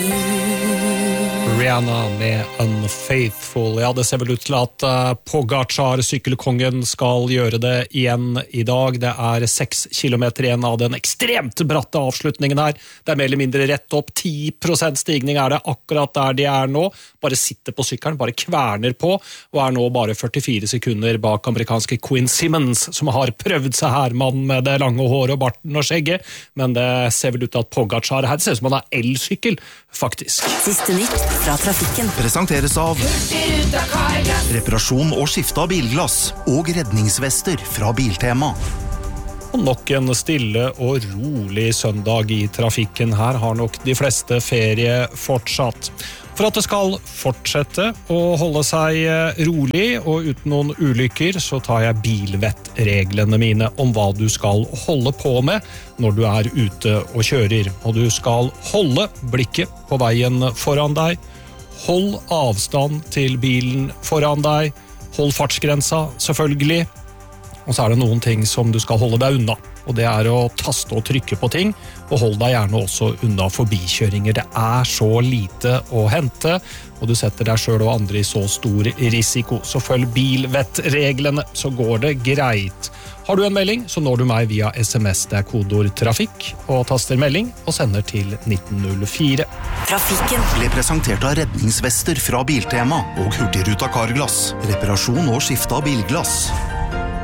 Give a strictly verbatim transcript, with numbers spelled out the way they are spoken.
Rihanna med Unfaithful. Ja, det ser vel ut til at uh, Pogačar, sykkelkongen, skal gjøre det igjen i dag. Det er seks kilometer igjen av den ekstremt bratte avslutningen her. Det er mer eller mindre rett opp. ti prosent stigning er det akkurat der de er nå. Bare sitter på sykkelen, bare kverner på, og er nå bare førtifire sekunder bak amerikanske Quinn Simmons, som har prøvd seg her, mann med det lange håret og barten og skjegget. Men det ser vel ut til at Pogačar her, det ser ut som han har elsykkel, faktisk. Siste nytt fra trafikken. Presenteres av reparasjon og skifte av bilglass og redningsvester fra Biltema. Og nok en stille og rolig søndag i trafikken. Her har nok de fleste ferie fortsatt. For at det skal fortsette å holde seg rolig og uten noen ulykker, så tar jeg bilvettreglene mine om hva du skal holde på med når du er ute og kjører. Og du skal holde blikket på veien foran deg, hold avstand til bilen foran deg, hold fartsgrensa selvfølgelig, og så er det noen ting som du skal holde deg unna. Og det er å taste og trykke på ting, og hold deg gjerne også unna forbikjøringer. Det er så lite å hente, og du setter deg selv og andre i så stor risiko. Så følg bilvettreglene, så går det greit. Har du en melding, så når du meg via sms. Det er kodeord trafikk, og taster melding, og sender til nitten null fire. Trafikken ble presentert av redningsvester fra Biltema og Hurtigruta Carglass. Reparasjon og skifte av bilglass.